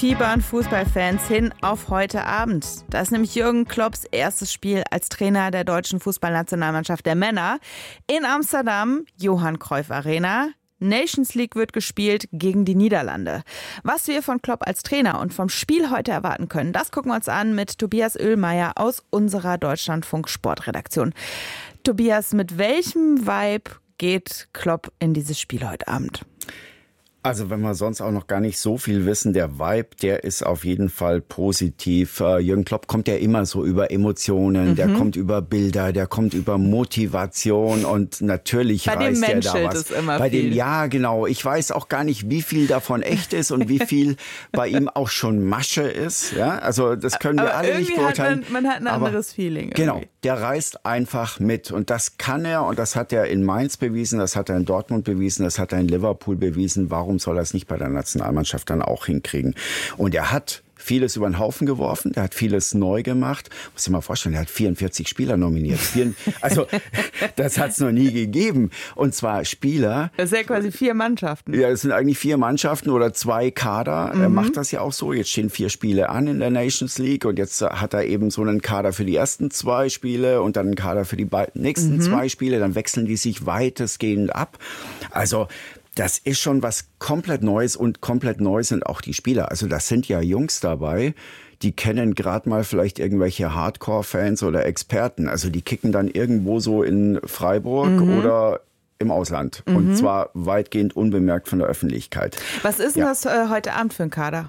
fiebern Fußballfans hin auf heute Abend. Da ist nämlich Jürgen Klopps erstes Spiel als Trainer der deutschen Fußballnationalmannschaft der Männer. In Amsterdam, Johann Cruyff Arena. Nations League wird gespielt gegen die Niederlande. Was wir von Klopp als Trainer und vom Spiel heute erwarten können, das gucken wir uns an mit Tobias Oehlmeier aus unserer Deutschlandfunk-Sportredaktion. Tobias, mit welchem Vibe geht Klopp in dieses Spiel heute Abend? Also wenn wir sonst auch noch gar nicht so viel wissen, der Vibe, der ist auf jeden Fall positiv. Jürgen Klopp kommt ja immer so über Emotionen, der kommt über Bilder, der kommt über Motivation und natürlich reißt er da was. Bei dem, ja genau, ich weiß auch gar nicht, wie viel davon echt ist und wie viel bei ihm auch schon Masche ist. Ja, also das können wir alle nicht beurteilen. Man hat ein anderes Feeling. Irgendwie. Genau, der reißt einfach mit und das kann er und das hat er in Mainz bewiesen, das hat er in Dortmund bewiesen, das hat er in Liverpool bewiesen. Warum soll er es nicht bei der Nationalmannschaft dann auch hinkriegen? Und er hat vieles über den Haufen geworfen, er hat vieles neu gemacht. Muss ich mal vorstellen, er hat 44 Spieler nominiert. Also das hat es noch nie gegeben. Und zwar Spieler. Das sind ja quasi 4 Mannschaften. Ja, das sind eigentlich 4 Mannschaften oder 2 Kader. Er macht das ja auch so. Jetzt stehen 4 Spiele an in der Nations League und jetzt hat er eben so einen Kader für die ersten 2 Spiele und dann einen Kader für die nächsten 2 Spiele. Dann wechseln die sich weitestgehend ab. Also das ist schon was komplett Neues und komplett neu sind auch die Spieler. Also das sind ja Jungs dabei, die kennen gerade mal vielleicht irgendwelche Hardcore-Fans oder Experten. Also die kicken dann irgendwo so in Freiburg oder im Ausland. Und zwar weitgehend unbemerkt von der Öffentlichkeit. Was ist denn das heute Abend für ein Kader?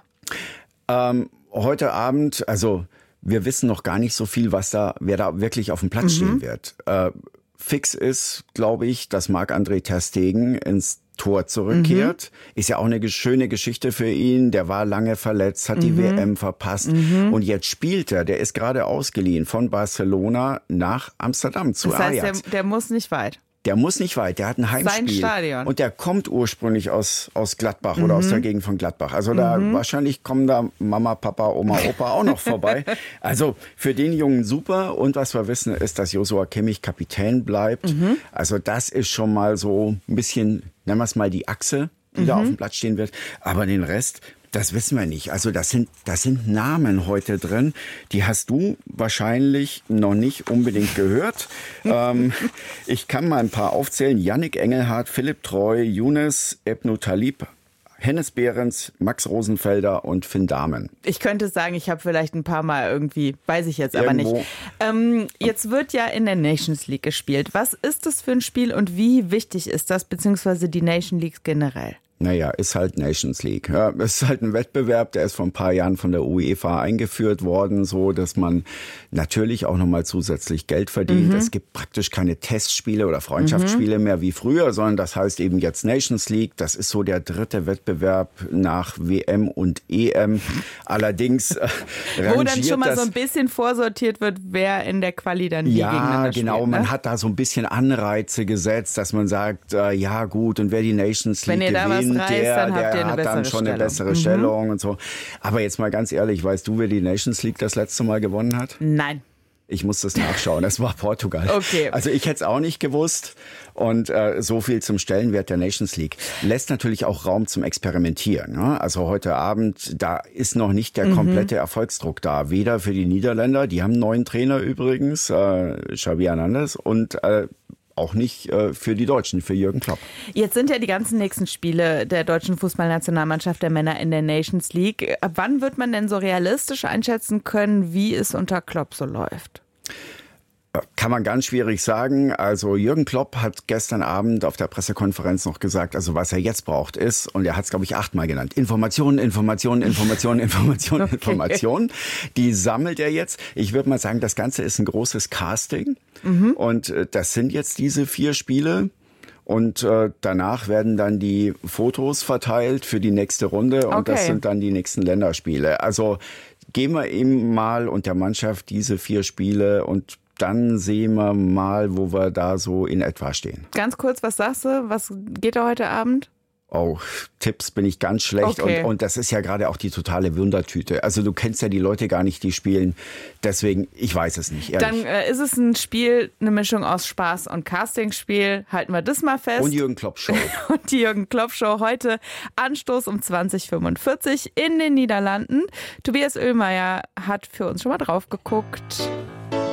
Heute Abend, also wir wissen noch gar nicht so viel, wer da wirklich auf dem Platz stehen wird. Fix ist, glaube ich, dass Marc-André ter Stegen ins Tor zurückkehrt. Ist ja auch eine schöne Geschichte für ihn. Der war lange verletzt, hat die WM verpasst. Und jetzt spielt er. Der ist gerade ausgeliehen von Barcelona nach Amsterdam zu Ajax. Das heißt, der muss nicht weit. Der muss nicht weit, der hat ein Heimspiel. Sein Stadion. Und der kommt ursprünglich aus Gladbach oder aus der Gegend von Gladbach. Also da wahrscheinlich kommen da Mama, Papa, Oma, Opa auch noch vorbei. Also für den Jungen super. Und was wir wissen ist, dass Joshua Kimmich Kapitän bleibt. Also das ist schon mal so ein bisschen, nennen wir es mal die Achse, die da auf dem Platz stehen wird. Aber den Rest, das wissen wir nicht. Also das sind Namen heute drin, die hast du wahrscheinlich noch nicht unbedingt gehört. Ich kann mal ein paar aufzählen. Yannick Engelhardt, Philipp Treu, Younes Ebnou Talib, Hennes Behrens, Max Rosenfelder und Finn Dahmen. Ich könnte sagen, ich habe vielleicht ein paar Mal irgendwie, weiß ich jetzt aber nicht. Jetzt wird ja in der Nations League gespielt. Was ist das für ein Spiel und wie wichtig ist das, beziehungsweise die Nation League generell? Naja, ist halt Nations League. Ja, es ist halt ein Wettbewerb, der ist vor ein paar Jahren von der UEFA eingeführt worden, so dass man natürlich auch nochmal zusätzlich Geld verdient. Es gibt praktisch keine Testspiele oder Freundschaftsspiele mehr wie früher, sondern das heißt eben jetzt Nations League. Das ist so der 3. Wettbewerb nach WM und EM. Allerdings wo dann schon mal so ein bisschen vorsortiert wird, wer in der Quali dann wie gegeneinander spielt. Ja, genau. Man hat da so ein bisschen Anreize gesetzt, dass man sagt, ja gut, und wer die Nations League gewinnt, der hat dann schon eine bessere Stellung und so. Aber jetzt mal ganz ehrlich, weißt du, wer die Nations League das letzte Mal gewonnen hat? Nein. Ich muss das nachschauen. Das war Portugal. Okay. Also ich hätte es auch nicht gewusst. Und so viel zum Stellenwert der Nations League. Lässt natürlich auch Raum zum Experimentieren. Ne? Also heute Abend, da ist noch nicht der komplette Erfolgsdruck da. Weder für die Niederländer, die haben einen neuen Trainer übrigens, Xavi Hernandez, und auch nicht für die Deutschen, für Jürgen Klopp. Jetzt sind ja die ganzen nächsten Spiele der deutschen Fußballnationalmannschaft der Männer in der Nations League. Ab wann wird man denn so realistisch einschätzen können, wie es unter Klopp so läuft? Kann man ganz schwierig sagen. Also Jürgen Klopp hat gestern Abend auf der Pressekonferenz noch gesagt, also was er jetzt braucht ist, und er hat es, glaube ich, 8-mal genannt, Informationen. Die sammelt er jetzt. Ich würde mal sagen, das Ganze ist ein großes Casting. Und das sind jetzt diese 4 Spiele. Und danach werden dann die Fotos verteilt für die nächste Runde. Und das sind dann die nächsten Länderspiele. Also geben wir ihm mal und der Mannschaft diese 4 Spiele und dann sehen wir mal, wo wir da so in etwa stehen. Ganz kurz, was sagst du? Was geht da heute Abend? Oh, Tipps bin ich ganz schlecht. Okay. Und das ist ja gerade auch die totale Wundertüte. Also du kennst ja die Leute gar nicht, die spielen. Deswegen, ich weiß es nicht, ehrlich. Dann ist es ein Spiel, eine Mischung aus Spaß und Castingspiel. Halten wir das mal fest. Und Jürgen Klopp Show. Und die Jürgen Klopp Show heute. Anstoß um 20:45 in den Niederlanden. Tobias Oehlmeier hat für uns schon mal drauf geguckt.